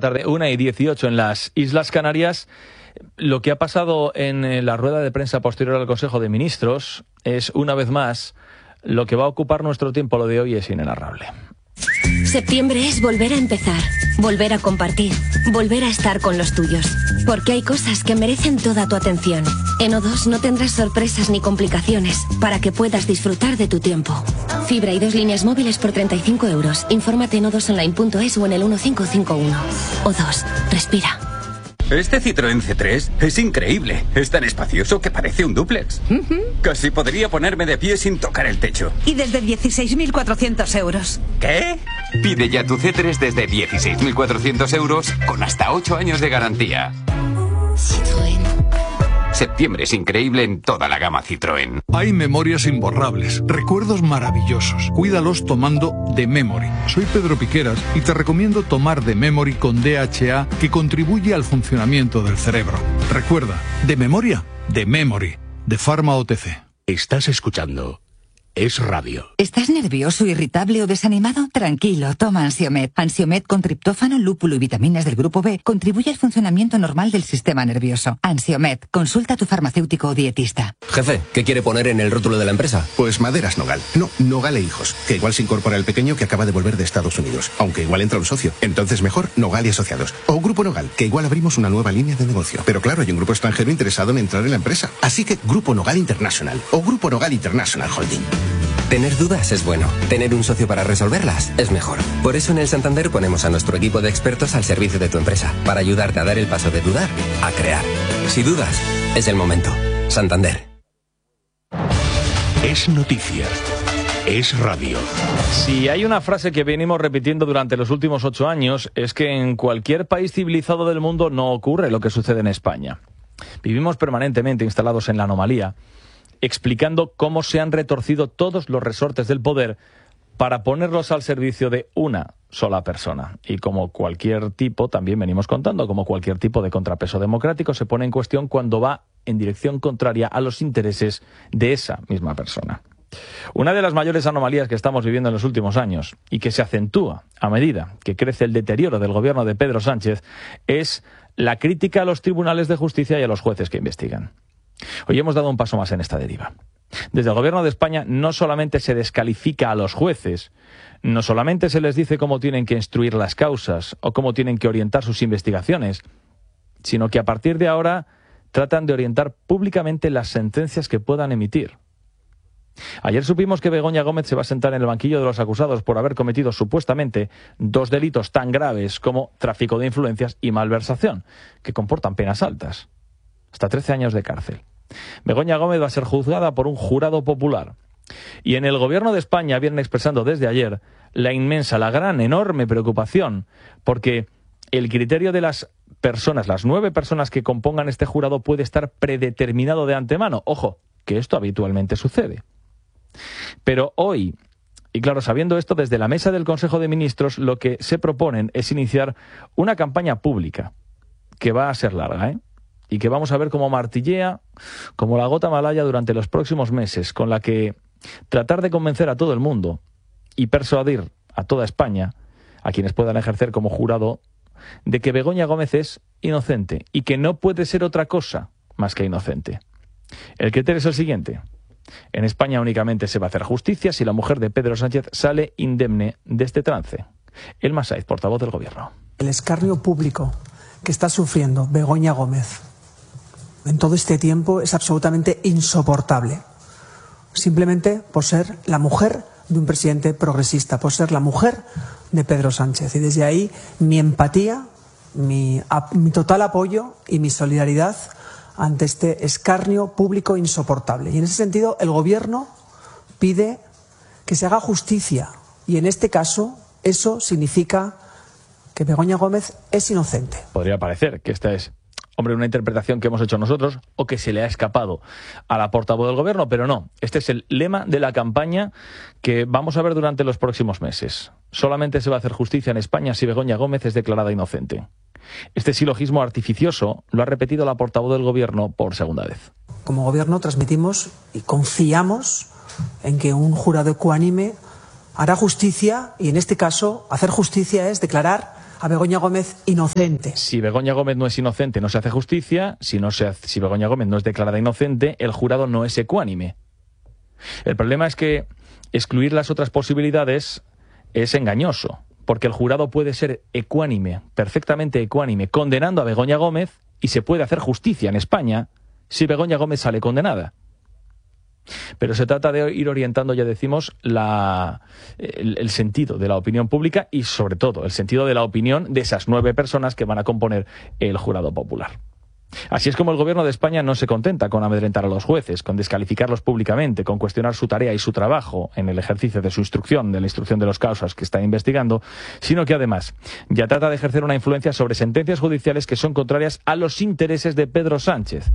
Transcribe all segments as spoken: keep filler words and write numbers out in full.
tarde, una y dieciocho en las Islas Canarias. Lo que ha pasado en la rueda de prensa posterior al Consejo de Ministros es, una vez más, lo que va a ocupar nuestro tiempo. Lo de hoy es inenarrable. Septiembre es volver a empezar, volver a compartir, volver a estar con los tuyos. Porque hay cosas que merecen toda tu atención. En O dos no tendrás sorpresas ni complicaciones para que puedas disfrutar de tu tiempo. Fibra y dos líneas móviles por treinta y cinco euros. Infórmate en o dos online punto es o en el uno cinco cinco uno. O dos, respira. Este Citroën C tres es increíble. Es tan espacioso que parece un dúplex. Uh-huh. Casi podría ponerme de pie sin tocar el techo. Y desde dieciséis mil cuatrocientos euros. ¿Qué? Pide ya tu C tres desde dieciséis mil cuatrocientos euros con hasta ocho años de garantía. Citroën. Septiembre es increíble en toda la gama Citroën. Hay memorias imborrables, recuerdos maravillosos. Cuídalos tomando The Memory. Soy Pedro Piqueras y te recomiendo tomar The Memory con D H A, que contribuye al funcionamiento del cerebro. Recuerda, de memoria, The Memory, de Pharma O T C. Estás escuchando Es Radio. ¿Estás nervioso, irritable o desanimado? Tranquilo, toma Ansiomed. Ansiomed con triptófano, lúpulo y vitaminas del grupo B contribuye al funcionamiento normal del sistema nervioso. Ansiomed, consulta a tu farmacéutico o dietista. Jefe, ¿qué quiere poner en el rótulo de la empresa? Pues Maderas Nogal. No, Nogal e Hijos, que igual se incorpora el pequeño que acaba de volver de Estados Unidos, aunque igual entra un socio. Entonces mejor Nogal y Asociados. O Grupo Nogal, que igual abrimos una nueva línea de negocio. Pero claro, hay un grupo extranjero interesado en entrar en la empresa. Así que Grupo Nogal International o Grupo Nogal International Holding. Tener dudas es bueno. Tener un socio para resolverlas es mejor. Por eso en el Santander ponemos a nuestro equipo de expertos al servicio de tu empresa, para ayudarte a dar el paso de dudar a crear. Si dudas, es el momento. Santander. Es noticia. Es radio. Si hay una frase que venimos repitiendo durante los últimos ocho años, es que en cualquier país civilizado del mundo no ocurre lo que sucede en España. Vivimos permanentemente instalados en la anomalía, explicando cómo se han retorcido todos los resortes del poder para ponerlos al servicio de una sola persona. Y como cualquier tipo, también venimos contando, como cualquier tipo de contrapeso democrático se pone en cuestión cuando va en dirección contraria a los intereses de esa misma persona. Una de las mayores anomalías que estamos viviendo en los últimos años, y que se acentúa a medida que crece el deterioro del gobierno de Pedro Sánchez, es la crítica a los tribunales de justicia y a los jueces que investigan. Hoy hemos dado un paso más en esta deriva. Desde el Gobierno de España no solamente se descalifica a los jueces, no solamente se les dice cómo tienen que instruir las causas o cómo tienen que orientar sus investigaciones, sino que a partir de ahora tratan de orientar públicamente las sentencias que puedan emitir. Ayer supimos que Begoña Gómez se va a sentar en el banquillo de los acusados por haber cometido supuestamente dos delitos tan graves como tráfico de influencias y malversación, que comportan penas altas. Hasta trece años de cárcel. Begoña Gómez va a ser juzgada por un jurado popular. Y en el Gobierno de España vienen expresando desde ayer la inmensa, la gran, enorme preocupación, porque el criterio de las personas, las nueve personas que compongan este jurado, puede estar predeterminado de antemano. Ojo, que esto habitualmente sucede. Pero hoy, y claro, sabiendo esto, desde la mesa del Consejo de Ministros lo que se proponen es iniciar una campaña pública, que va a ser larga, ¿eh? Y que vamos a ver como martillea, como la gota malaya durante los próximos meses, con la que tratar de convencer a todo el mundo y persuadir a toda España, a quienes puedan ejercer como jurado, de que Begoña Gómez es inocente y que no puede ser otra cosa más que inocente. El criterio es el siguiente. En España únicamente se va a hacer justicia si la mujer de Pedro Sánchez sale indemne de este trance. Elma Saiz, portavoz del Gobierno. El escarnio público que está sufriendo Begoña Gómez en todo este tiempo es absolutamente insoportable. Simplemente por ser la mujer de un presidente progresista, por ser la mujer de Pedro Sánchez. Y desde ahí mi empatía, mi, a, mi total apoyo y mi solidaridad ante este escarnio público insoportable. Y en ese sentido el Gobierno pide que se haga justicia. Y en este caso eso significa que Begoña Gómez es inocente. Podría parecer que esta es, hombre, una interpretación que hemos hecho nosotros o que se le ha escapado a la portavoz del Gobierno, pero no. Este es el lema de la campaña que vamos a ver durante los próximos meses. Solamente se va a hacer justicia en España si Begoña Gómez es declarada inocente. Este silogismo artificioso lo ha repetido la portavoz del Gobierno por segunda vez. Como Gobierno transmitimos y confiamos en que un jurado ecuánime hará justicia, y en este caso hacer justicia es declarar a Begoña Gómez inocente. Si Begoña Gómez no es inocente, no se hace justicia. Si, no se hace, si Begoña Gómez no es declarada inocente, el jurado no es ecuánime. El problema es que excluir las otras posibilidades es engañoso, porque el jurado puede ser ecuánime, perfectamente ecuánime, condenando a Begoña Gómez, y se puede hacer justicia en España si Begoña Gómez sale condenada. Pero se trata de ir orientando, ya decimos, la, el, el sentido de la opinión pública y, sobre todo, el sentido de la opinión de esas nueve personas que van a componer el jurado popular. Así es como el gobierno de España no se contenta con amedrentar a los jueces, con descalificarlos públicamente, con cuestionar su tarea y su trabajo en el ejercicio de su instrucción, de la instrucción de los casos que está investigando, sino que además ya trata de ejercer una influencia sobre sentencias judiciales que son contrarias a los intereses de Pedro Sánchez.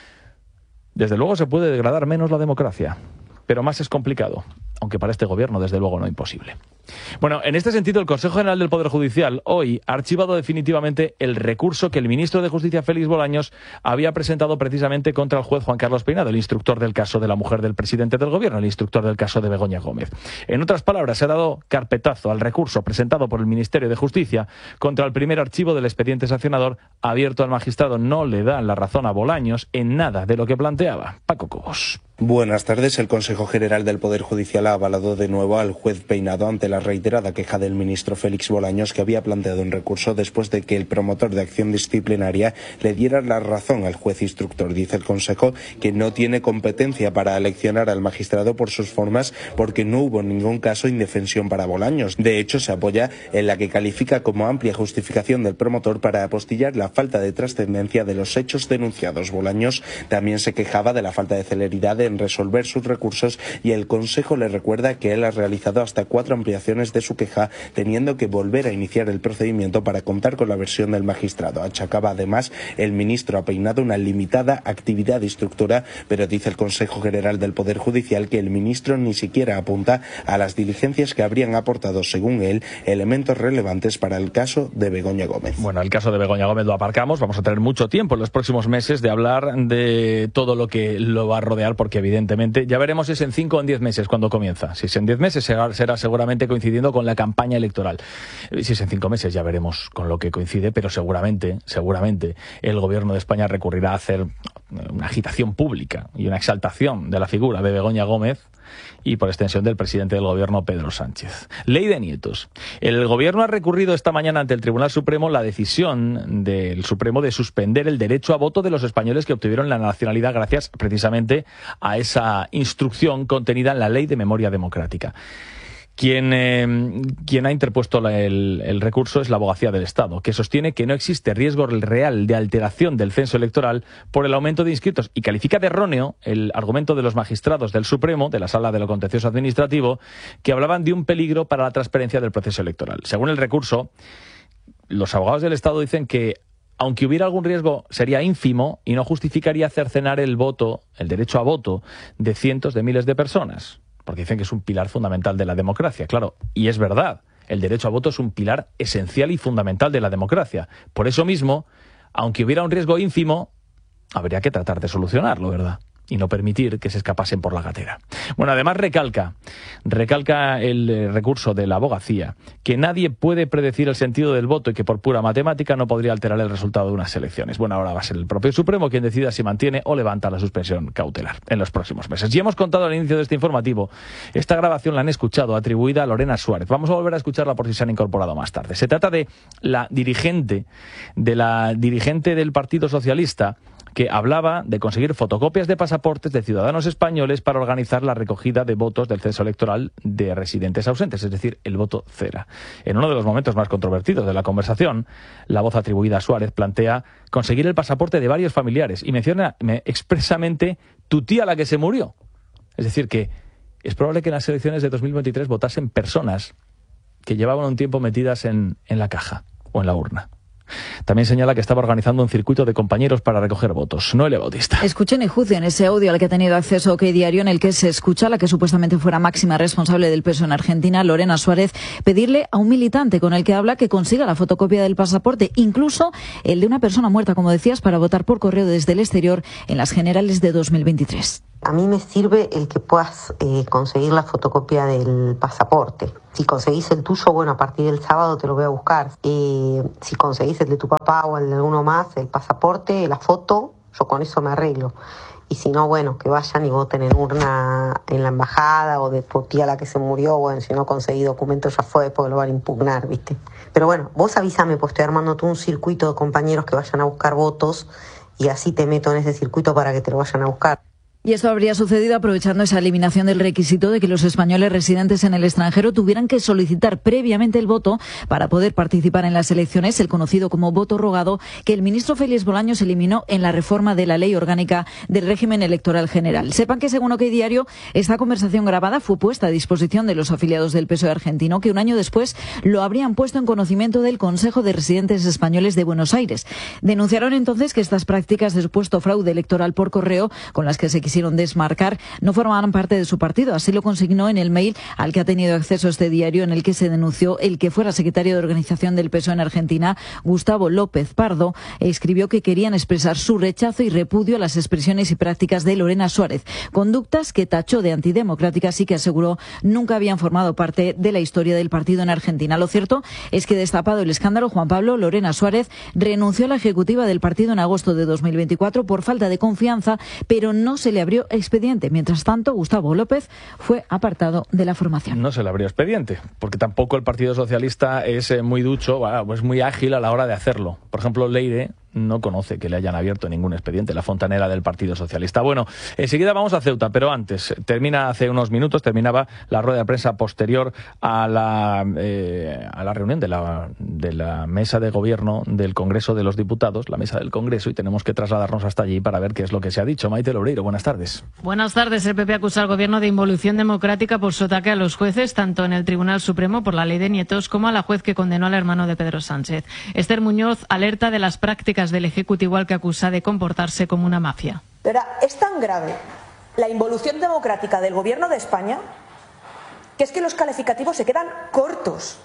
Desde luego se puede degradar menos la democracia, pero más es complicado, aunque para este gobierno desde luego no imposible. Bueno, en este sentido el Consejo General del Poder Judicial hoy ha archivado definitivamente el recurso que el ministro de Justicia Félix Bolaños había presentado precisamente contra el juez Juan Carlos Peinado, el instructor del caso de la mujer del presidente del gobierno, el instructor del caso de Begoña Gómez. En otras palabras, se ha dado carpetazo al recurso presentado por el Ministerio de Justicia contra el primer archivo del expediente sancionador abierto al magistrado. No le da la razón a Bolaños en nada de lo que planteaba. Paco Cobos. Buenas tardes. El Consejo General del Poder Judicial ha avalado de nuevo al juez Peinado ante la reiterada queja del ministro Félix Bolaños, que había planteado un recurso después de que el promotor de acción disciplinaria le diera la razón al juez instructor. Dice el Consejo que no tiene competencia para aleccionar al magistrado por sus formas, porque no hubo en ningún caso indefensión para Bolaños. De hecho, se apoya en la que califica como amplia justificación del promotor para apostillar la falta de trascendencia de los hechos denunciados. Bolaños también se quejaba de la falta de celeridad en resolver sus recursos, y el Consejo le recuerda que él ha realizado hasta cuatro ampliaciones de su queja, teniendo que volver a iniciar el procedimiento para contar con la versión del magistrado. Achacaba además el ministro a Peinado una limitada actividad instructora, pero dice el Consejo General del Poder Judicial que el ministro ni siquiera apunta a las diligencias que habrían aportado, según él, elementos relevantes para el caso de Begoña Gómez. Bueno, el caso de Begoña Gómez lo aparcamos. Vamos a tener mucho tiempo en los próximos meses de hablar de todo lo que lo va a rodear, porque evidentemente ya veremos si es en cinco o en diez meses cuando comienza. Si es en diez meses será, será seguramente coincidiendo con la campaña electoral. Si es en cinco meses ya veremos con lo que coincide, pero seguramente, seguramente el gobierno de España recurrirá a hacer una agitación pública y una exaltación de la figura de Begoña Gómez y por extensión del presidente del gobierno, Pedro Sánchez. Ley de nietos. El gobierno ha recurrido esta mañana ante el Tribunal Supremo la decisión del Supremo de suspender el derecho a voto de los españoles que obtuvieron la nacionalidad gracias precisamente a esa instrucción contenida en la Ley de Memoria Democrática. Quien, eh, quien ha interpuesto la, el, el recurso es la Abogacía del Estado, que sostiene que no existe riesgo real de alteración del censo electoral por el aumento de inscritos, y califica de erróneo el argumento de los magistrados del Supremo, de la Sala de lo Contencioso Administrativo, que hablaban de un peligro para la transparencia del proceso electoral. Según el recurso, los abogados del Estado dicen que aunque hubiera algún riesgo, sería ínfimo y no justificaría cercenar el voto, el derecho a voto, de cientos de miles de personas, porque dicen que es un pilar fundamental de la democracia. Claro, y es verdad, el derecho a voto es un pilar esencial y fundamental de la democracia. Por eso mismo, aunque hubiera un riesgo ínfimo, habría que tratar de solucionarlo, ¿verdad? Y no permitir que se escapasen por la gatera. Bueno, además recalca, recalca el eh, recurso de la abogacía, que nadie puede predecir el sentido del voto y que por pura matemática no podría alterar el resultado de unas elecciones. Bueno, ahora va a ser el propio Supremo quien decida si mantiene o levanta la suspensión cautelar en los próximos meses. Y hemos contado al inicio de este informativo, esta grabación la han escuchado, atribuida a Lorena Suárez. Vamos a volver a escucharla por si se han incorporado más tarde. Se trata de la dirigente, de la dirigente del Partido Socialista, que hablaba de conseguir fotocopias de pasaportes de ciudadanos españoles para organizar la recogida de votos del censo electoral de residentes ausentes, es decir, el voto cera. En uno de los momentos más controvertidos de la conversación, la voz atribuida a Suárez plantea conseguir el pasaporte de varios familiares y menciona expresamente tu tía la que se murió. Es decir, que es probable que en las elecciones de dos mil veintitrés votasen personas que llevaban un tiempo metidas en, en la caja o en la urna. También señala que estaba organizando un circuito de compañeros para recoger votos. Noelia Bautista. Escuchen y juzguen ese audio al que ha tenido acceso OK Diario, en el que se escucha a la que supuestamente fuera máxima responsable del P S O E en Argentina, Lorena Suárez, pedirle a un militante con el que habla que consiga la fotocopia del pasaporte, incluso el de una persona muerta, como decías, para votar por correo desde el exterior en las generales de dos mil veintitrés. A mí me sirve el que puedas eh, conseguir la fotocopia del pasaporte. Si conseguís el tuyo, bueno, a partir del sábado te lo voy a buscar. Eh, si conseguís el de tu papá o el de alguno más, el pasaporte, la foto, yo con eso me arreglo. Y si no, bueno, que vayan y voten en urna en la embajada o de tu tía la que se murió. Bueno, si no conseguí documento ya fue porque lo van a impugnar, ¿viste? Pero bueno, vos avísame, pues estoy armando todo un circuito de compañeros que vayan a buscar votos y así te meto en ese circuito para que te lo vayan a buscar. Y esto habría sucedido aprovechando esa eliminación del requisito de que los españoles residentes en el extranjero tuvieran que solicitar previamente el voto para poder participar en las elecciones, el conocido como voto rogado, que el ministro Félix Bolaños eliminó en la reforma de la Ley Orgánica del Régimen Electoral General. Sepan que, según OK Diario, esta conversación grabada fue puesta a disposición de los afiliados del P S O E argentino, que un año después lo habrían puesto en conocimiento del Consejo de Residentes Españoles de Buenos Aires. Denunciaron entonces que estas prácticas de supuesto fraude electoral por correo, con las que se quisieron desmarcar, no formaban parte de su partido. Así lo consignó en el mail al que ha tenido acceso este diario, en el que se denunció el que fuera secretario de organización del P S O E en Argentina, Gustavo López Pardo, e escribió que querían expresar su rechazo y repudio a las expresiones y prácticas de Lorena Suárez, conductas que tachó de antidemocráticas y que aseguró nunca habían formado parte de la historia del partido en Argentina. Lo cierto es que, destapado el escándalo, Juan Pablo, Lorena Suárez renunció a la ejecutiva del partido en agosto de dos mil veinticuatro por falta de confianza, pero no se le abrió expediente. Mientras tanto, Gustavo López fue apartado de la formación. No se le abrió expediente, porque tampoco el Partido Socialista es eh, muy ducho, es muy ágil a la hora de hacerlo. Por ejemplo, Leire no conoce que le hayan abierto ningún expediente, la fontanera del Partido Socialista. Bueno, enseguida vamos a Ceuta, pero antes, termina hace unos minutos, terminaba la rueda de prensa posterior a la, eh, a la reunión de la, de la mesa de gobierno del Congreso de los Diputados, la mesa del Congreso, y tenemos que trasladarnos hasta allí para ver qué es lo que se ha dicho. Maite Loureiro, buenas tardes. Buenas tardes. El P P acusa al Gobierno de involución democrática por su ataque a los jueces, tanto en el Tribunal Supremo por la ley de nietos como a la juez que condenó al hermano de Pedro Sánchez. Esther Muñoz alerta de las prácticas del Ejecutivo, al que acusa de comportarse como una mafia. Pero es tan grave la involución democrática del Gobierno de España que es que los calificativos se quedan cortos.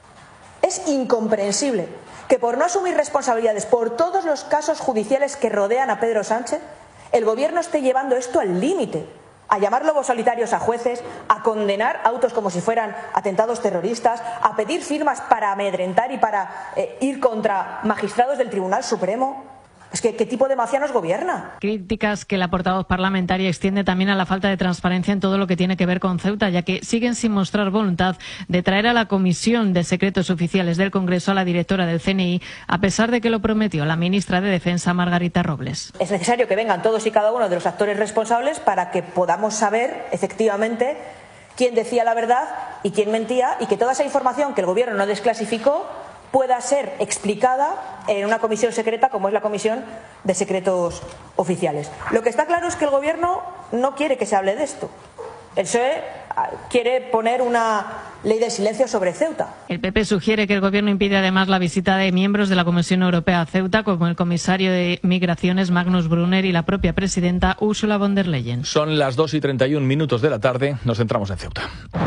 Es incomprensible que, por no asumir responsabilidades por todos los casos judiciales que rodean a Pedro Sánchez, el Gobierno esté llevando esto al límite, a llamar lobos solitarios a jueces, a condenar autos como si fueran atentados terroristas, a pedir firmas para amedrentar y para eh, ir contra magistrados del Tribunal Supremo. Es que, ¿qué tipo de mafia nos gobierna? Críticas que la portavoz parlamentaria extiende también a la falta de transparencia en todo lo que tiene que ver con Ceuta, ya que siguen sin mostrar voluntad de traer a la Comisión de Secretos Oficiales del Congreso a la directora del C N I, a pesar de que lo prometió la ministra de Defensa, Margarita Robles. Es necesario que vengan todos y cada uno de los actores responsables para que podamos saber efectivamente quién decía la verdad y quién mentía, y que toda esa información que el Gobierno no desclasificó pueda ser explicada en una comisión secreta como es la Comisión de Secretos Oficiales. Lo que está claro es que el Gobierno no quiere que se hable de esto. El P S O E quiere poner una ley de silencio sobre Ceuta. El P P sugiere que el Gobierno impide además la visita de miembros de la Comisión Europea a Ceuta, como el comisario de Migraciones Magnus Brunner y la propia presidenta Ursula von der Leyen. Son las dos y treinta y un minutos de la tarde. Nos centramos en Ceuta.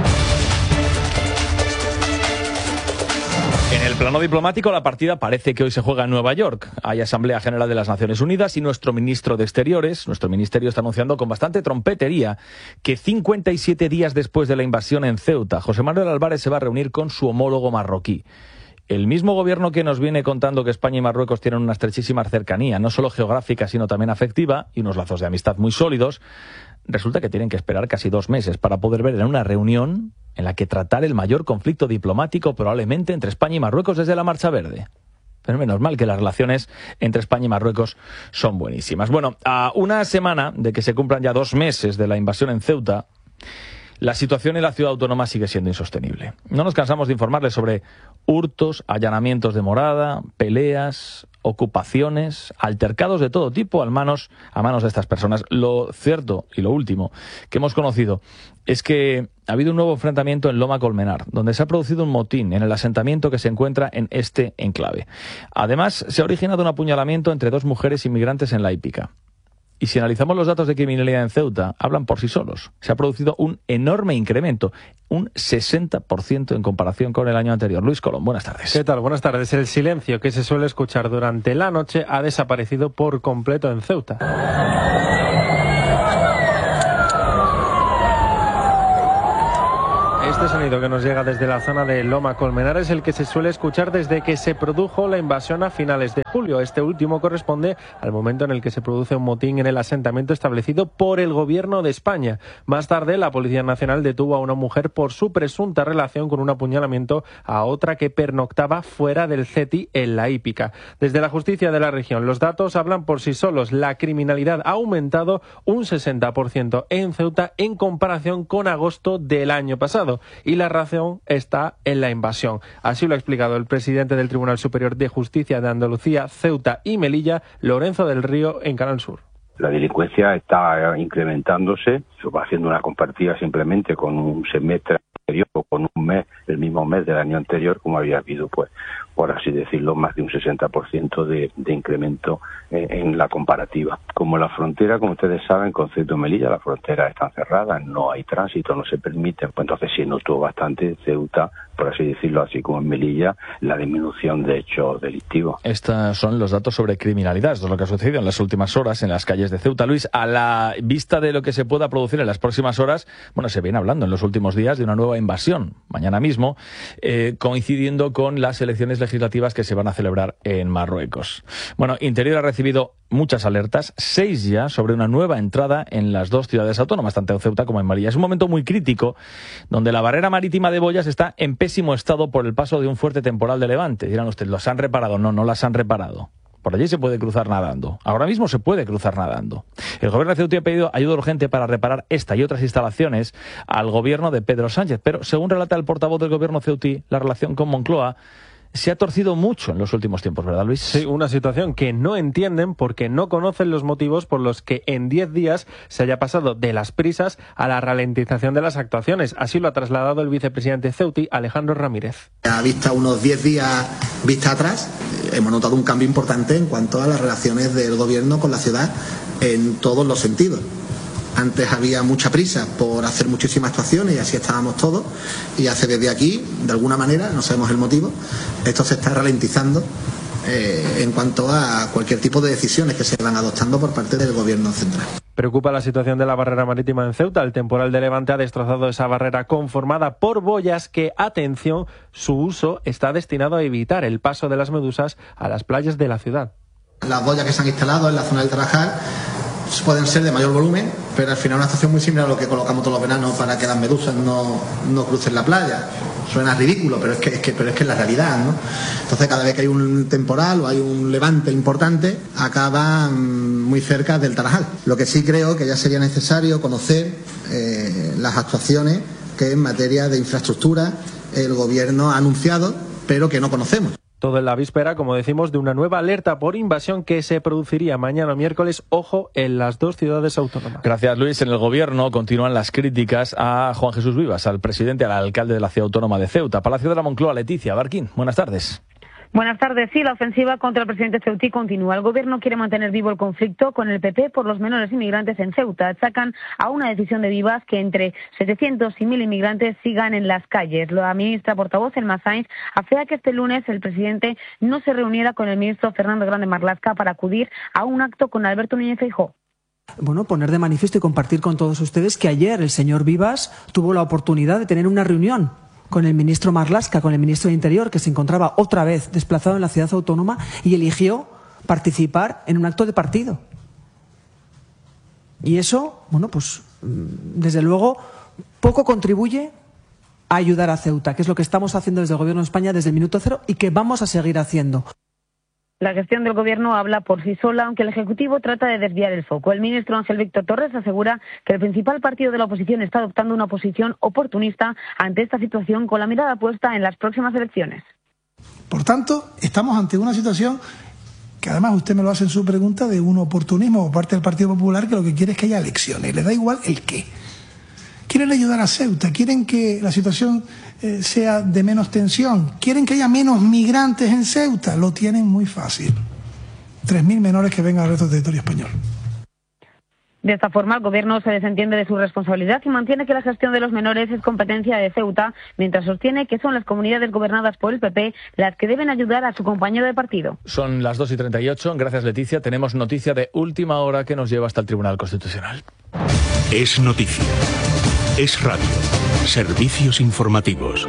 En el plano diplomático, la partida parece que hoy se juega en Nueva York. Hay Asamblea General de las Naciones Unidas y nuestro ministro de Exteriores, nuestro ministerio, está anunciando con bastante trompetería que cincuenta y siete días después de la invasión en Ceuta, José Manuel Álvarez se va a reunir con su homólogo marroquí. El mismo gobierno que nos viene contando que España y Marruecos tienen una estrechísima cercanía, no solo geográfica, sino también afectiva, y unos lazos de amistad muy sólidos, resulta que tienen que esperar casi dos meses para poder ver en una reunión en la que tratar el mayor conflicto diplomático probablemente entre España y Marruecos desde la Marcha Verde. Pero menos mal que las relaciones entre España y Marruecos son buenísimas. Bueno, a una semana de que se cumplan ya dos meses de la invasión en Ceuta, la situación en la ciudad autónoma sigue siendo insostenible. No nos cansamos de informarles sobre hurtos, allanamientos de morada, peleas, ocupaciones, altercados de todo tipo a manos, a manos de estas personas. Lo cierto y lo último que hemos conocido es que ha habido un nuevo enfrentamiento en Loma Colmenar, donde se ha producido un motín en el asentamiento que se encuentra en este enclave. Además, se ha originado un apuñalamiento entre dos mujeres inmigrantes en La Hípica. Y si analizamos los datos de criminalidad en Ceuta, hablan por sí solos. Se ha producido un enorme incremento, un sesenta por ciento en comparación con el año anterior. Luis Colón, buenas tardes. ¿Qué tal? Buenas tardes. El silencio que se suele escuchar durante la noche ha desaparecido por completo en Ceuta. Este sonido que nos llega desde la zona de Loma Colmenar es el que se suele escuchar desde que se produjo la invasión a finales de julio. Este último corresponde al momento en el que se produce un motín en el asentamiento establecido por el gobierno de España. Más tarde, la Policía Nacional detuvo a una mujer por su presunta relación con un apuñalamiento a otra que pernoctaba fuera del C E T I en La Hípica. Desde la justicia de la región, los datos hablan por sí solos. La criminalidad ha aumentado un sesenta por ciento en Ceuta en comparación con agosto del año pasado. Y la razón está en la invasión. Así lo ha explicado el presidente del Tribunal Superior de Justicia de Andalucía, Ceuta y Melilla, Lorenzo del Río, en Canal Sur. La delincuencia está incrementándose, se va haciendo una comparativa simplemente con un semestre anterior o con un mes, el mismo mes del año anterior, como había habido, pues, por así decirlo, más de un sesenta por ciento de, de incremento en, en la comparativa. Como la frontera, como ustedes saben, con Ceuta y Melilla, las fronteras están cerradas, no hay tránsito, no se permite, pues entonces sí notó bastante Ceuta, por así decirlo, así como en Melilla, la disminución de hechos delictivos. Estos son los datos sobre criminalidad, esto es lo que ha sucedido en las últimas horas en las calles de Ceuta. Luis, a la vista de lo que se pueda producir en las próximas horas, bueno, se viene hablando en los últimos días de una nueva invasión, mañana mismo, eh, coincidiendo con las elecciones legislativas que se van a celebrar en Marruecos. Bueno, Interior ha recibido muchas alertas, seis ya, sobre una nueva entrada en las dos ciudades autónomas, tanto en Ceuta como en Melilla. Es un momento muy crítico, donde la barrera marítima de Boyas está en pésimo estado por el paso de un fuerte temporal de levante. Dirán ustedes, ¿los han reparado? No, no las han reparado. Por allí se puede cruzar nadando. Ahora mismo se puede cruzar nadando. El gobierno de Ceuta ha pedido ayuda urgente para reparar esta y otras instalaciones al gobierno de Pedro Sánchez. Pero, según relata el portavoz del gobierno ceutí, la relación con Moncloa se ha torcido mucho en los últimos tiempos, ¿verdad, Luis? Sí, una situación que no entienden porque no conocen los motivos por los que en diez días se haya pasado de las prisas a la ralentización de las actuaciones. Así lo ha trasladado el vicepresidente ceutí, Alejandro Ramírez. A vista unos diez días vista atrás, hemos notado un cambio importante en cuanto a las relaciones del gobierno con la ciudad en todos los sentidos. Antes había mucha prisa por hacer muchísimas actuaciones y así estábamos todos, y hace desde aquí, de alguna manera, no sabemos el motivo, esto se está ralentizando eh, en cuanto a cualquier tipo de decisiones que se van adoptando por parte del gobierno central. Preocupa la situación de la barrera marítima en Ceuta. El temporal de levante ha destrozado esa barrera conformada por boyas que, atención, su uso está destinado a evitar el paso de las medusas a las playas de la ciudad. Las boyas que se han instalado en la zona del Tarajal pueden ser de mayor volumen, pero al final una estación muy similar a lo que colocamos todos los veranos para que las medusas no, no crucen la playa. Suena ridículo, pero es que es que pero es que es la realidad, ¿no? Entonces, cada vez que hay un temporal o hay un levante importante, acaban muy cerca del Tarajal. Lo que sí creo que ya sería necesario conocer eh, las actuaciones que en materia de infraestructura el gobierno ha anunciado, pero que no conocemos. Todo en la víspera, como decimos, de una nueva alerta por invasión que se produciría mañana miércoles, ojo, en las dos ciudades autónomas. Gracias, Luis. En el gobierno continúan las críticas a Juan Jesús Vivas, al presidente, al alcalde de la ciudad autónoma de Ceuta. Palacio de la Moncloa, Leticia Barquín, buenas tardes. Buenas tardes. Sí, la ofensiva contra el presidente ceutí continúa. El gobierno quiere mantener vivo el conflicto con el P P por los menores inmigrantes en Ceuta. Achacan a una decisión de Vivas que entre setecientos y mil inmigrantes sigan en las calles. La ministra portavoz, Elma Sainz, afea que este lunes el presidente no se reuniera con el ministro Fernando Grande Marlaska para acudir a un acto con Alberto Núñez Feijóo. Bueno, poner de manifiesto y compartir con todos ustedes que ayer el señor Vivas tuvo la oportunidad de tener una reunión con el ministro Marlaska, con el ministro de Interior, que se encontraba otra vez desplazado en la ciudad autónoma y eligió participar en un acto de partido. Y eso, bueno, pues desde luego poco contribuye a ayudar a Ceuta, que es lo que estamos haciendo desde el Gobierno de España desde el minuto cero y que vamos a seguir haciendo. La gestión del Gobierno habla por sí sola, aunque el Ejecutivo trata de desviar el foco. El ministro Ángel Víctor Torres asegura que el principal partido de la oposición está adoptando una posición oportunista ante esta situación, con la mirada puesta en las próximas elecciones. Por tanto, estamos ante una situación que además usted me lo hace en su pregunta, de un oportunismo por parte del Partido Popular, que lo que quiere es que haya elecciones, le da igual el qué. Quieren ayudar a Ceuta, quieren que la situación eh, sea de menos tensión, quieren que haya menos migrantes en Ceuta, lo tienen muy fácil. tres mil menores que vengan al resto del territorio español. De esta forma, el Gobierno se desentiende de su responsabilidad y mantiene que la gestión de los menores es competencia de Ceuta, mientras sostiene que son las comunidades gobernadas por el P P las que deben ayudar a su compañero de partido. Son las dos y treinta y ocho. Gracias, Leticia. Tenemos noticia de última hora que nos lleva hasta el Tribunal Constitucional. Es noticia. Es Radio. Servicios informativos.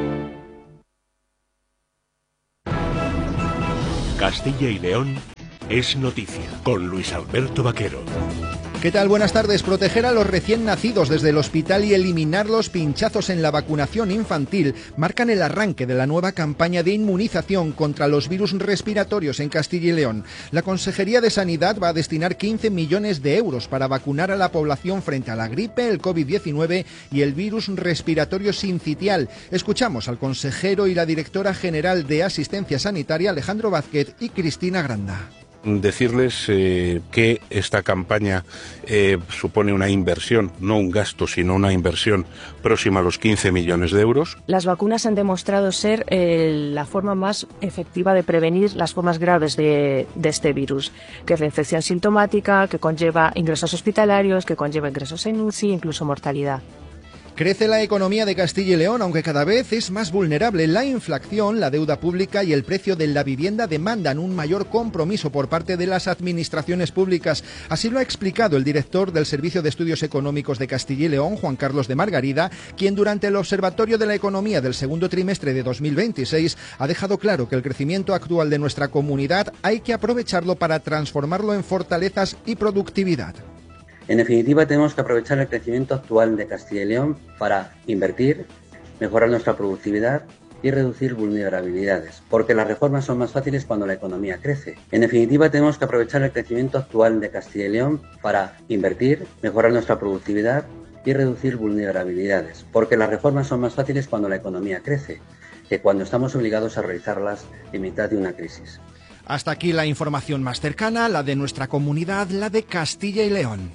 Castilla y León es noticia, con Luis Alberto Vaquero. ¿Qué tal? Buenas tardes. Proteger a los recién nacidos desde el hospital y eliminar los pinchazos en la vacunación infantil marcan el arranque de la nueva campaña de inmunización contra los virus respiratorios en Castilla y León. La Consejería de Sanidad va a destinar quince millones de euros para vacunar a la población frente a la gripe, el COVID diecinueve y el virus respiratorio sincitial. Escuchamos al consejero y la directora general de Asistencia Sanitaria, Alejandro Vázquez, y Cristina Granda. Decirles eh, que esta campaña eh, supone una inversión, no un gasto, sino una inversión próxima a los quince millones de euros. Las vacunas han demostrado ser eh, la forma más efectiva de prevenir las formas graves de, de este virus, que es la infección sintomática, que conlleva ingresos hospitalarios, que conlleva ingresos en U C I, incluso mortalidad. Crece la economía de Castilla y León, aunque cada vez es más vulnerable. La inflación, la deuda pública y el precio de la vivienda demandan un mayor compromiso por parte de las administraciones públicas. Así lo ha explicado el director del Servicio de Estudios Económicos de Castilla y León, Juan Carlos de Margarida, quien durante el Observatorio de la Economía del segundo trimestre de dos mil veintiséis ha dejado claro que el crecimiento actual de nuestra comunidad hay que aprovecharlo para transformarlo en fortalezas y productividad. En definitiva, tenemos que aprovechar el crecimiento actual de Castilla y León para invertir, mejorar nuestra productividad y reducir vulnerabilidades, porque las reformas son más fáciles cuando la economía crece. En definitiva, tenemos que aprovechar el crecimiento actual de Castilla y León para invertir, mejorar nuestra productividad y reducir vulnerabilidades, porque las reformas son más fáciles cuando la economía crece, que cuando estamos obligados a realizarlas en mitad de una crisis. Hasta aquí la información más cercana, la de nuestra comunidad, la de Castilla y León.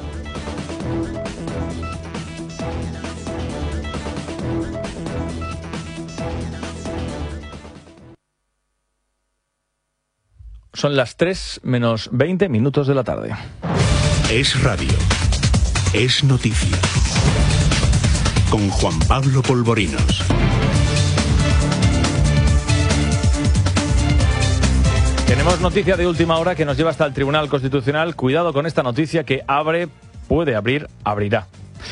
Son las tres menos veinte minutos de la tarde. Es Radio. Es noticia. Con Juan Pablo Polvorinos. Tenemos noticia de última hora que nos lleva hasta el Tribunal Constitucional. Cuidado con esta noticia que abre, puede abrir, abrirá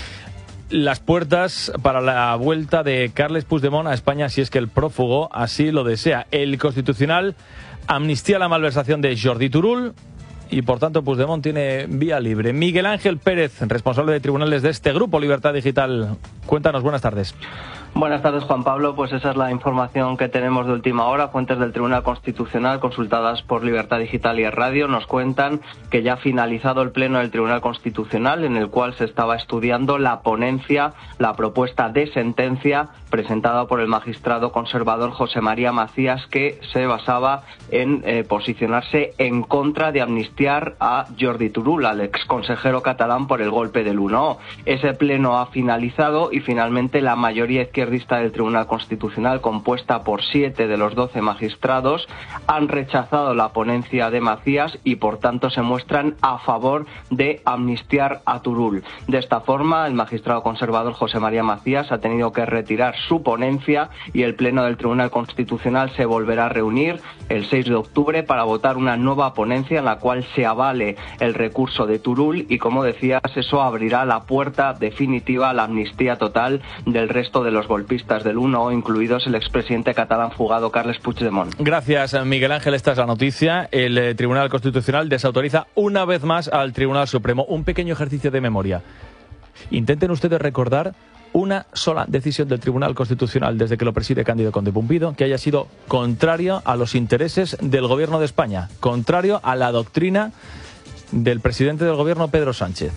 las puertas para la vuelta de Carles Puigdemont a España si es que el prófugo así lo desea. El Constitucional amnistía la malversación de Jordi Turull y por tanto Puigdemont tiene vía libre. Miguel Ángel Pérez, responsable de tribunales de este grupo Libertad Digital. Cuéntanos, buenas tardes. Buenas tardes, Juan Pablo. Pues esa es la información que tenemos de última hora. Fuentes del Tribunal Constitucional consultadas por Libertad Digital y Es Radio nos cuentan que ya ha finalizado el pleno del Tribunal Constitucional en el cual se estaba estudiando la ponencia, la propuesta de sentencia presentada por el magistrado conservador José María Macías, que se basaba en eh, posicionarse en contra de amnistiar a Jordi Turull, al exconsejero catalán, por el golpe del uno. Ese pleno ha finalizado y finalmente la mayoría izquierdista del Tribunal Constitucional, compuesta por siete de los doce magistrados, han rechazado la ponencia de Macías y por tanto se muestran a favor de amnistiar a Turull. De esta forma, el magistrado conservador José María Macías ha tenido que retirar su ponencia y el pleno del Tribunal Constitucional se volverá a reunir el seis de octubre para votar una nueva ponencia en la cual se avale el recurso de Turull y, como decías, eso abrirá la puerta definitiva a la amnistía total del resto de los golpistas del uno, incluidos el expresidente catalán fugado Carles Puigdemont. Gracias, Miguel Ángel. Esta es la noticia. El eh, Tribunal Constitucional desautoriza una vez más al Tribunal Supremo. Un pequeño ejercicio de memoria. Intenten ustedes recordar una sola decisión del Tribunal Constitucional desde que lo preside Cándido Conde Pumpido que haya sido contrario a los intereses del Gobierno de España, contrario a la doctrina del presidente del Gobierno, Pedro Sánchez.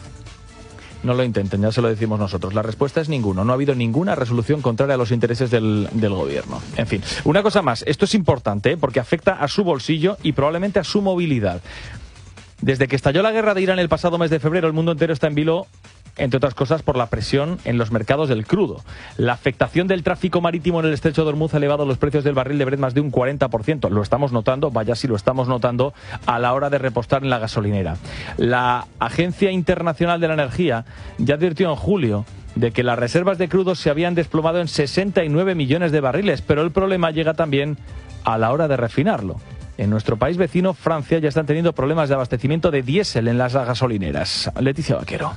No lo intenten, ya se lo decimos nosotros. La respuesta es ninguno. No ha habido ninguna resolución contraria a los intereses del, del Gobierno. En fin, una cosa más. Esto es importante, ¿eh? Porque afecta a su bolsillo y probablemente a su movilidad. Desde que estalló la guerra de Irán el pasado mes de febrero, el mundo entero está en vilo, entre otras cosas, por la presión en los mercados del crudo. La afectación del tráfico marítimo en el estrecho de Hormuz ha elevado los precios del barril de Brent más de un cuarenta por ciento. Lo estamos notando, vaya si lo estamos notando, a la hora de repostar en la gasolinera. La Agencia Internacional de la Energía ya advirtió en julio de que las reservas de crudo se habían desplomado en sesenta y nueve millones de barriles, pero el problema llega también a la hora de refinarlo. En nuestro país vecino, Francia, ya están teniendo problemas de abastecimiento de diésel en las gasolineras. Leticia Vaquero.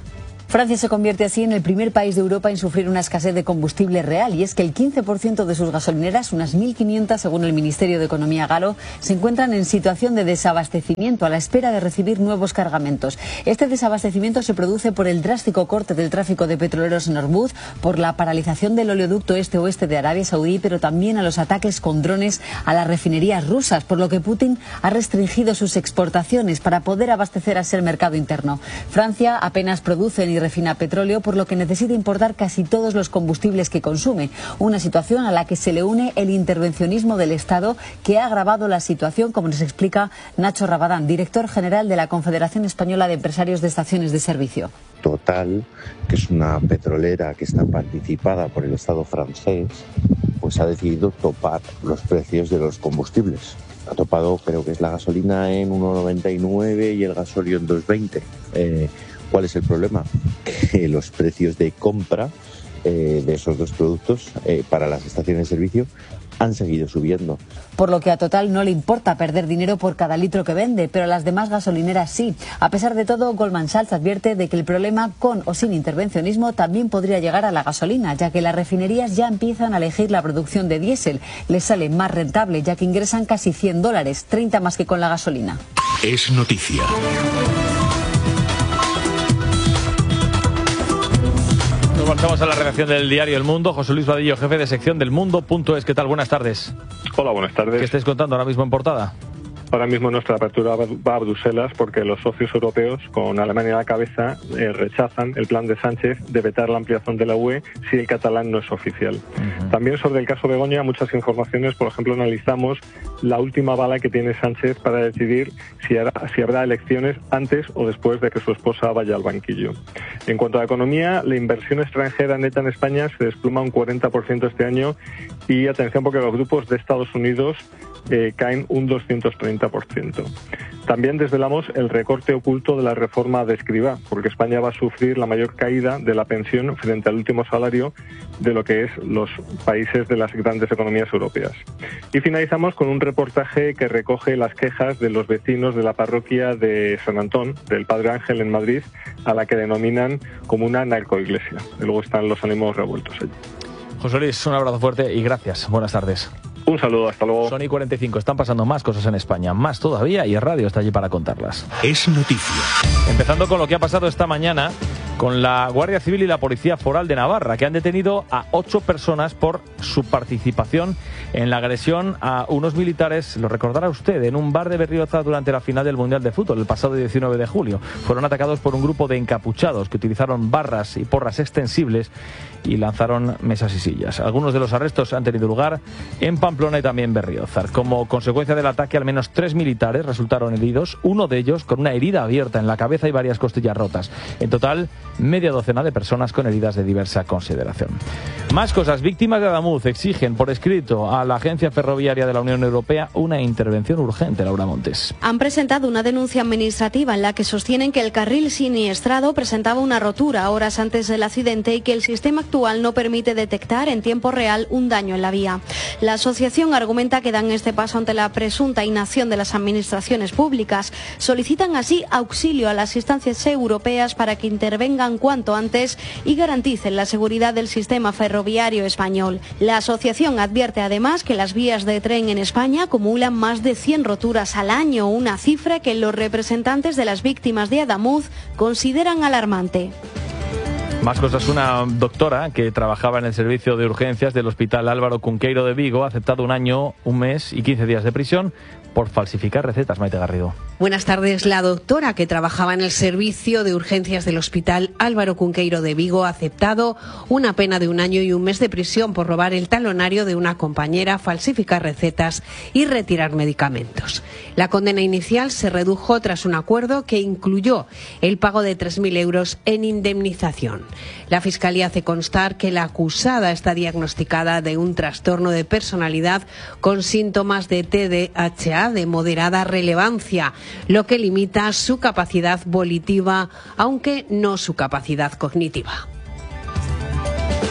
Francia se convierte así en el primer país de Europa en sufrir una escasez de combustible real, y es que el quince por ciento de sus gasolineras, unas mil quinientas según el Ministerio de Economía galo, se encuentran en situación de desabastecimiento a la espera de recibir nuevos cargamentos. Este desabastecimiento se produce por el drástico corte del tráfico de petroleros en Hormuz, por la paralización del oleoducto este-oeste de Arabia Saudí, pero también a los ataques con drones a las refinerías rusas, por lo que Putin ha restringido sus exportaciones para poder abastecer así el mercado interno. Francia apenas produce ni refina petróleo, por lo que necesita importar casi todos los combustibles que consume, una situación a la que se le une el intervencionismo del Estado, que ha agravado la situación, como nos explica Nacho Rabadán, director general de la Confederación Española de Empresarios de Estaciones de Servicio. Total, que es una petrolera que está participada por el Estado francés, pues ha decidido topar los precios de los combustibles. Ha topado, creo que es la gasolina en uno noventa y nueve y el gasóleo en dos veinte. Eh, ¿Cuál es el problema? Que los precios de compra eh, de esos dos productos eh, para las estaciones de servicio han seguido subiendo. Por lo que a Total no le importa perder dinero por cada litro que vende, pero a las demás gasolineras sí. A pesar de todo, Goldman Sachs advierte de que el problema, con o sin intervencionismo, también podría llegar a la gasolina, ya que las refinerías ya empiezan a elegir la producción de diésel. Les sale más rentable, ya que ingresan casi cien dólares, treinta más que con la gasolina. Es noticia. Pasamos a la redacción del diario El Mundo. José Luis Vadillo, jefe de sección del Mundo punto es. ¿Qué tal? Buenas tardes. Hola, buenas tardes. ¿Qué estáis contando ahora mismo en portada? Ahora mismo nuestra apertura va a Bruselas porque los socios europeos, con Alemania a la cabeza, eh, rechazan el plan de Sánchez de vetar la ampliación de la U E si el catalán no es oficial. Uh-huh. También sobre el caso Begoña, muchas informaciones. Por ejemplo, analizamos la última bala que tiene Sánchez para decidir si, hará, si habrá elecciones antes o después de que su esposa vaya al banquillo. En cuanto a la economía, la inversión extranjera neta en España se desploma un cuarenta por ciento este año y atención porque los grupos de Estados Unidos eh, caen un doscientos treinta por ciento. También desvelamos el recorte oculto de la reforma de Escrivá, porque España va a sufrir la mayor caída de la pensión frente al último salario de lo que es los países de las grandes economías europeas. Y finalizamos con un reportaje que recoge las quejas de los vecinos de la parroquia de San Antón, del Padre Ángel en Madrid, a la que denominan como una narcoiglesia. Y luego están los ánimos revueltos allí. José Luis, un abrazo fuerte y gracias. Buenas tardes. Un saludo, hasta luego. Son y cuarenta y cinco, están pasando más cosas en España, más todavía, y el radio está allí para contarlas. Es noticia. Empezando con lo que ha pasado esta mañana con la Guardia Civil y la Policía Foral de Navarra, que han detenido a ocho personas por su participación en la agresión a unos militares, lo recordará usted, en un bar de Berrioza durante la final del Mundial de Fútbol, el pasado diecinueve de julio. Fueron atacados por un grupo de encapuchados que utilizaron barras y porras extensibles y lanzaron mesas y sillas. Algunos de los arrestos han tenido lugar en Pamplona y también Berriozar. Como consecuencia del ataque, al menos tres militares resultaron heridos, uno de ellos con una herida abierta en la cabeza y varias costillas rotas. En total, media docena de personas con heridas de diversa consideración. Más cosas. Víctimas de Adamuz exigen por escrito a la Agencia Ferroviaria de la Unión Europea una intervención urgente. Laura Montes. Han presentado una denuncia administrativa en la que sostienen que el carril siniestrado presentaba una rotura horas antes del accidente y que el sistema actual no permite detectar en tiempo real un daño en la vía. La asociación argumenta que dan este paso ante la presunta inacción de las administraciones públicas. Solicitan así auxilio a las instancias europeas para que intervengan cuanto antes y garanticen la seguridad del sistema ferroviario español. La asociación advierte además que las vías de tren en España acumulan más de cien roturas al año, una cifra que los representantes de las víctimas de Adamuz consideran alarmante. Más cosas. Una doctora que trabajaba en el servicio de urgencias del Hospital Álvaro Cunqueiro de Vigo ha aceptado un año, un mes y quince días de prisión por falsificar recetas. Maite Garrido. Buenas tardes. La doctora que trabajaba en el servicio de urgencias del Hospital Álvaro Cunqueiro de Vigo ha aceptado una pena de un año y un mes de prisión por robar el talonario de una compañera, falsificar recetas y retirar medicamentos. La condena inicial se redujo tras un acuerdo que incluyó el pago de tres mil euros en indemnización. La Fiscalía hace constar que la acusada está diagnosticada de un trastorno de personalidad con síntomas de T D A H A de moderada relevancia, lo que limita su capacidad volitiva, aunque no su capacidad cognitiva.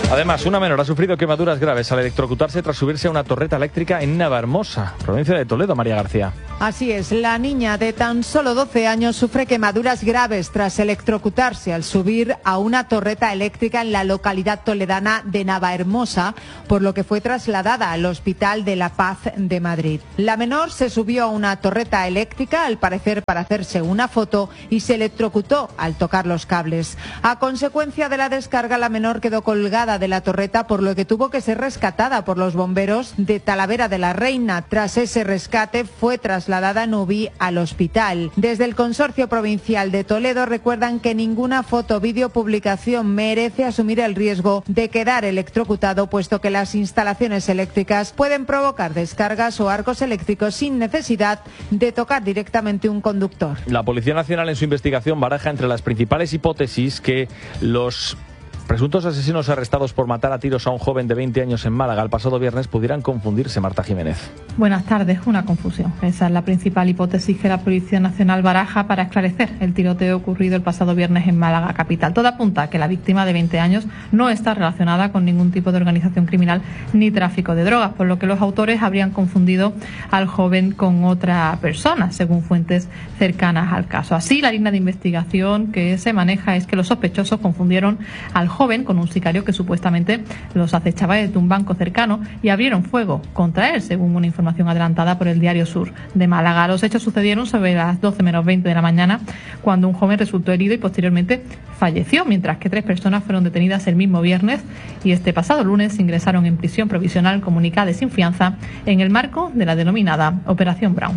Además, una menor ha sufrido quemaduras graves al electrocutarse tras subirse a una torreta eléctrica en Navahermosa, provincia de Toledo. María García. Así es, la niña de tan solo doce años sufre quemaduras graves tras electrocutarse al subir a una torreta eléctrica en la localidad toledana de Navahermosa, por lo que fue trasladada al Hospital de la Paz de Madrid. La menor se subió a una torreta eléctrica, al parecer para hacerse una foto, y se electrocutó al tocar los cables. A consecuencia de la descarga, la menor quedó colgada de la torreta, por lo que tuvo que ser rescatada por los bomberos de Talavera de la Reina. Tras ese rescate, fue trasladada en U B I al hospital. Desde el Consorcio Provincial de Toledo recuerdan que ninguna foto, vídeo, publicación merece asumir el riesgo de quedar electrocutado, puesto que las instalaciones eléctricas pueden provocar descargas o arcos eléctricos sin necesidad de tocar directamente un conductor. La Policía Nacional en su investigación baraja entre las principales hipótesis que los presuntos asesinos arrestados por matar a tiros a un joven de veinte años en Málaga el pasado viernes pudieran confundirse. Marta Jiménez. Buenas tardes. Una confusión. Esa es la principal hipótesis que la Policía Nacional baraja para esclarecer el tiroteo ocurrido el pasado viernes en Málaga capital. Todo apunta a que la víctima de veinte años no está relacionada con ningún tipo de organización criminal ni tráfico de drogas, por lo que los autores habrían confundido al joven con otra persona, según fuentes cercanas al caso. Así, la línea de investigación que se maneja es que los sospechosos confundieron al joven con un sicario que supuestamente los acechaba desde un banco cercano y abrieron fuego contra él, según una información adelantada por el Diario Sur de Málaga. Los hechos sucedieron sobre las doce menos veinte de la mañana, cuando un joven resultó herido y posteriormente falleció, mientras que tres personas fueron detenidas el mismo viernes y este pasado lunes ingresaron en prisión provisional comunicada y sin fianza en el marco de la denominada Operación Brown.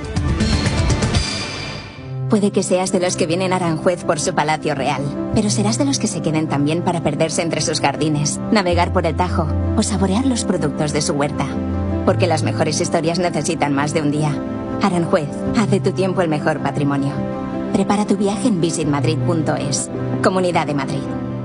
Puede que seas de los que vienen a Aranjuez por su palacio real, pero serás de los que se queden también para perderse entre sus jardines, navegar por el Tajo o saborear los productos de su huerta. Porque las mejores historias necesitan más de un día. Aranjuez, haz de tu tiempo el mejor patrimonio. Prepara tu viaje en visit madrid punto es. Comunidad de Madrid.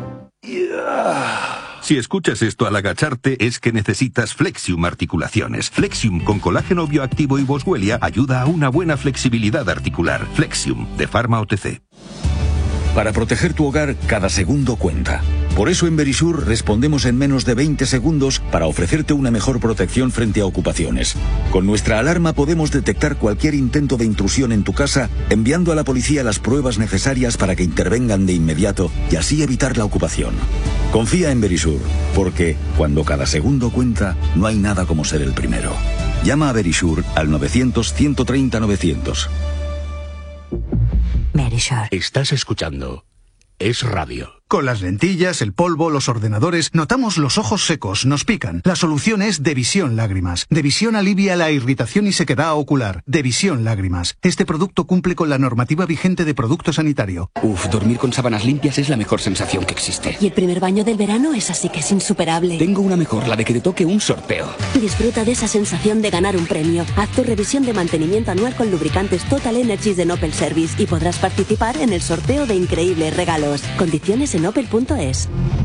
Si escuchas esto al agacharte es que necesitas Flexium Articulaciones. Flexium con colágeno bioactivo y boswellia ayuda a una buena flexibilidad articular. Flexium, de Pharma O T C. Para proteger tu hogar, cada segundo cuenta. Por eso en Verisur respondemos en menos de veinte segundos para ofrecerte una mejor protección frente a ocupaciones. Con nuestra alarma podemos detectar cualquier intento de intrusión en tu casa, enviando a la policía las pruebas necesarias para que intervengan de inmediato y así evitar la ocupación. Confía en Verisur, porque cuando cada segundo cuenta, no hay nada como ser el primero. Llama a Verisur al novecientos, ciento treinta, novecientos. Verisur. Estás escuchando Es Radio. Con las lentillas, el polvo, los ordenadores, notamos los ojos secos, nos pican. La solución es Devisión Lágrimas. Devisión alivia la irritación y sequedad ocular. Devisión Lágrimas. Este producto cumple con la normativa vigente de producto sanitario. Uf, dormir con sábanas limpias es la mejor sensación que existe. Y el primer baño del verano es así que es insuperable. Tengo una mejor, la de que te toque un sorteo. Disfruta de esa sensación de ganar un premio. Haz tu revisión de mantenimiento anual con lubricantes Total Energies de Opel Service y podrás participar en el sorteo de increíbles regalos. Condiciones en opel punto es.